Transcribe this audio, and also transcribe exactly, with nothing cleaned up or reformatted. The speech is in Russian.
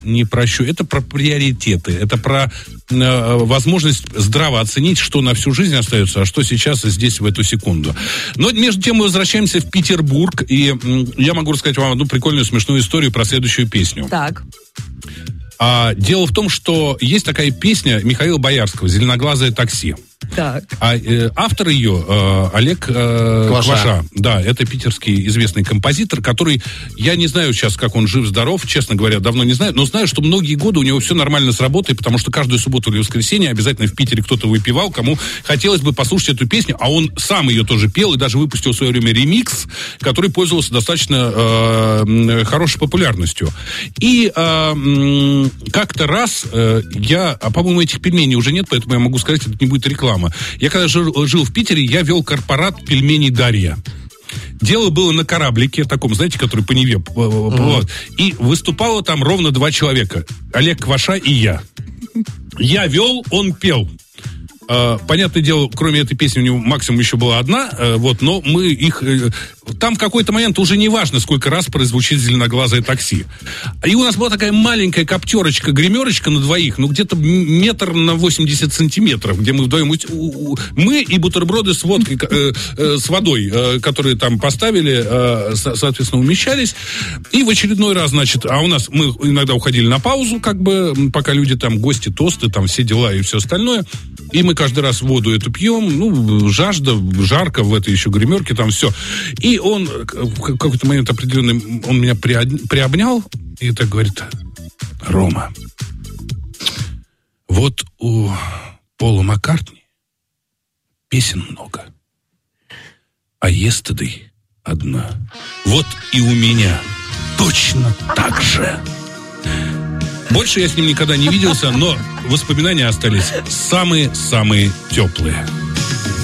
не прощу. Это про приоритеты. Это про э, возможность здраво оценить, что на всю жизнь остается, а что сейчас здесь в эту секунду. Но между тем мы возвращаемся в Петербург, и э, я могу рассказать вам одну прикольную смешную историю про следующую песню. Так. А, дело в том, что есть такая песня Михаила Боярского «Зеленоглазое такси». Так. А э, автор ее э, Олег э, Кваша. Кваша. Да, это питерский известный композитор, который, я не знаю сейчас, как он жив-здоров, честно говоря, давно не знаю, но знаю, что многие годы у него все нормально с работой, потому что каждую субботу или воскресенье обязательно в Питере кто-то выпивал, кому хотелось бы послушать эту песню, а он сам ее тоже пел и даже выпустил в свое время ремикс, который пользовался достаточно э, хорошей популярностью. И э, как-то раз э, я, а по-моему этих пельменей уже нет, поэтому я могу сказать, это не будет реклама. Я когда жил, жил в Питере, я вел корпорат пельменей «Дарья». Дело было на кораблике, таком, знаете, который по Неве. Mm-hmm. И выступало там ровно два человека. Олег Кваша и я. Я вел, он пел. Понятное дело, кроме этой песни у него максимум еще была одна, вот, но мы их... Там в какой-то момент уже не важно, сколько раз прозвучит «Зеленоглазое такси». И у нас была такая маленькая коптерочка, гримерочка на двоих, ну, где-то метр на восемьдесят сантиметров, где мы вдвоем... Мы и бутерброды с водкой, э, э, с водой, э, которые там поставили, э, соответственно, умещались. И в очередной раз, значит, а у нас мы иногда уходили на паузу, как бы, пока люди там, гости, тосты, там, все дела и все остальное. И мы каждый раз воду эту пьем, ну, жажда, жарко в этой еще гримерке, там все. И он в какой-то момент определенный, он меня приобнял и так говорит: Рома, вот у Пола Маккартни песен много, а Yesterday одна. Вот и у меня точно так же. Больше я с ним никогда не виделся, но воспоминания остались самые-самые теплые.